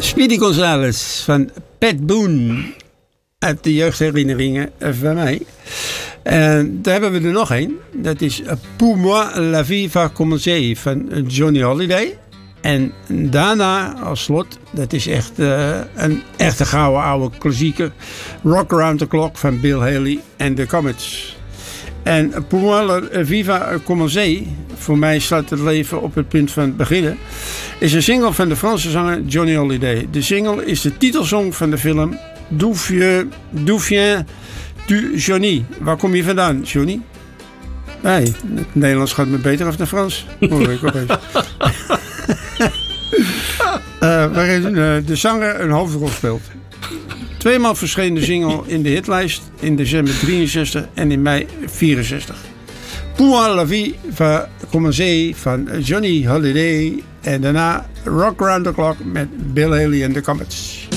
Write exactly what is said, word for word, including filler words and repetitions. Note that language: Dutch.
Speedy Gonzales van Pat Boone. Uit de jeugdherinneringen van mij. En daar hebben we er nog een. Dat is Pour moi la vie va commencer van Johnny Holiday. En daarna als slot, dat is echt uh, een echte gouden oude klassieker. Rock Around the Clock van Bill Haley en The Comets. En Pour moi la vie va commencer, voor mij staat het leven op het punt van beginnen, is een single van de Franse zanger Johnny Holiday. De single is de titelsong van de film D'où viens tu Johnny? Waar kom je vandaan, Johnny? Nee, het Nederlands gaat me beter af dan Frans. Hoor ik opeens. uh, waarin uh, de zanger een hoofdrol speelt. Tweemaal verscheen de single in de hitlijst in december drieënzestig en in mei vierenzestig. Pour moi la vie va commencer van Johnny Holiday en daarna Rock Around the Clock met Bill Haley en The Comets.